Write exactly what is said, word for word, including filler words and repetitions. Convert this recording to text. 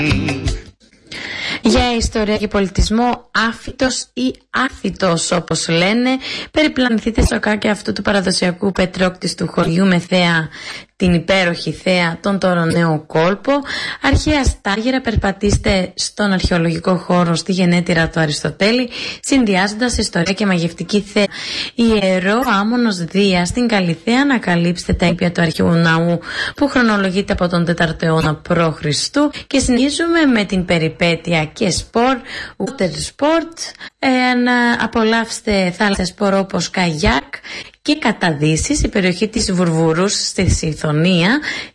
Για ιστορία και πολιτισμό, άφυτος ή άθητος όπως λένε, περιπλανηθείτε στο κάκι αυτού του παραδοσιακού πετρόκτιστου χωριού με θέα την υπέροχη θέα, τον τωροναίο κόλπο. Αρχαία στάγερα, περπατήστε στον αρχαιολογικό χώρο στη γενέτειρα του Αριστοτέλη, συνδυάζοντας ιστορία και μαγευτική θέα. Ιερό Άμμονος Δία στην Καλυθέα, ανακαλύψτε τα ήπια του αρχαίου ναού που χρονολογείται από τον τέταρτο αιώνα π.Χ. Και συνεχίζουμε με την περιπέτεια και σπορ, water sport, ε, να απολαύσετε θάλασσα σπορ όπως καγιάκ και καταδύσεις, η περιοχή της Βουρβουρούς στη Σιθωνία